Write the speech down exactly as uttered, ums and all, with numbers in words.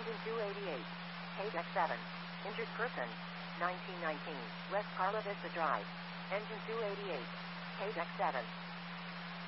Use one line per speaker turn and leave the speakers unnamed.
Engine two eighty-eight. K-Deck seven. Injured person. nineteen nineteen. West Carla Vista Drive. Engine two eighty-eight. K-Deck seven.